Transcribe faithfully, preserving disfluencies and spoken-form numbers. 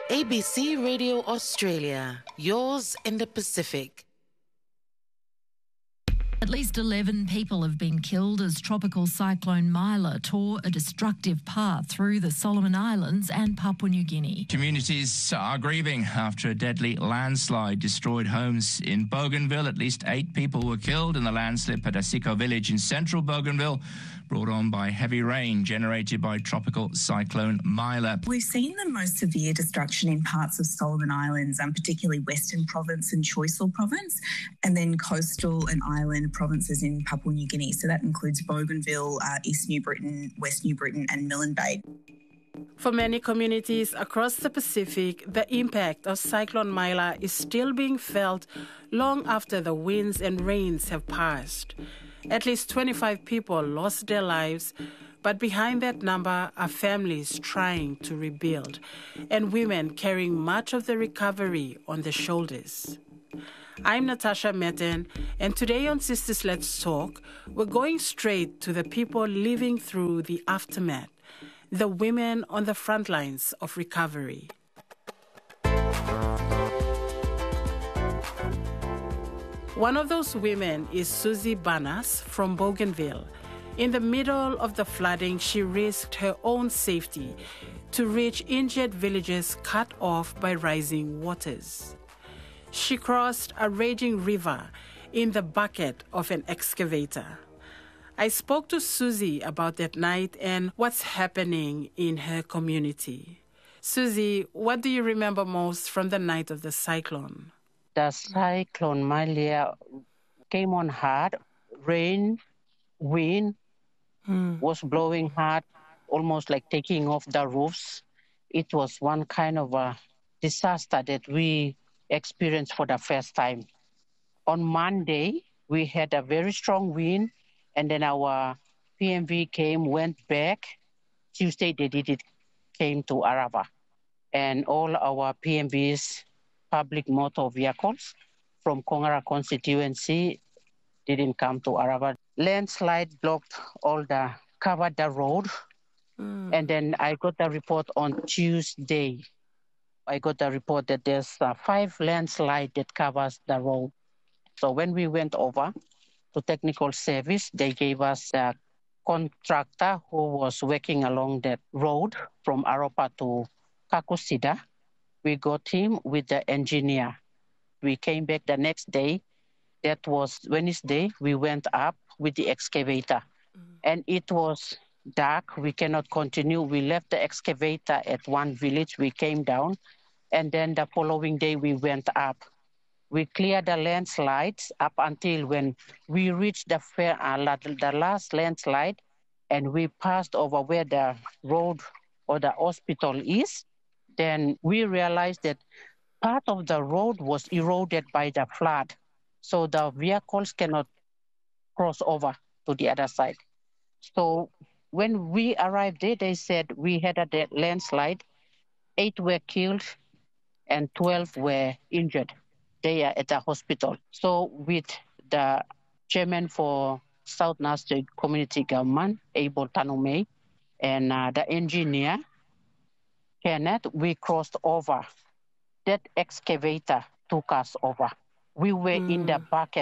A B C Radio Australia, yours in the Pacific. At least eleven people have been killed as tropical cyclone Mila tore a destructive path through the Solomon Islands and Papua New Guinea. Communities are grieving after a deadly landslide destroyed homes in Bougainville. At least eight people were killed in the landslip at Asiko village in central Bougainville, brought on by heavy rain generated by tropical cyclone Mila. We've seen the most severe destruction in parts of Solomon Islands, um, particularly Western Province and Choiseul Province, and then coastal and island provinces in Papua New Guinea. So that includes Bougainville, uh, East New Britain, West New Britain and Milne Bay. For many communities across the Pacific, the impact of Cyclone Mila is still being felt long after the winds and rains have passed. At least twenty-five people lost their lives, but behind that number are families trying to rebuild and women carrying much of the recovery on their shoulders. I'm Natasha Metten, and today on Sisters Let's Talk, we're going straight to the people living through the aftermath, the women on the front lines of recovery. One of those women is Susie Banas from Bougainville. In the middle of the flooding, she risked her own safety to reach injured villages cut off by rising waters. She crossed a raging river in the bucket of an excavator. I spoke to Susie about that night and what's happening in her community. Susie, what do you remember most from the night of the cyclone? The cyclone Mila came on hard. Rain, wind hmm. was blowing hard, almost like taking off the roofs. It was one kind of a disaster that we experienced for the first time. On Monday, we had a very strong wind, and then our P M V came, went back. Tuesday, they did it, came to Arava. And all our P M Vs, public motor vehicles from Kongara constituency, didn't come to Arava. Landslide blocked all the, covered the road. Mm. And then I got the report on Tuesday. I got the report that there's uh, five landslides that covers the road. So when we went over to technical service, they gave us a contractor who was working along that road from Aropa to Kakusida. We got him with the engineer. We came back the next day. That was Wednesday. We went up with the excavator. Mm. And it was dark. We cannot continue. We left the excavator at one village. We came down. And then the following day, we went up. We cleared the landslides up until when we reached the, fair, uh, the last landslide, and we passed over where the road or the hospital is. Then we realized that part of the road was eroded by the flood, so the vehicles cannot cross over to the other side. So when we arrived there, they said we had a landslide, eight were killed, and twelve were injured. They are at the hospital. So with the chairman for South Nasty Community Government, Abel Tanumei, and uh, the engineer, Kenneth, we crossed over. That excavator took us over. We were mm. in the bucket.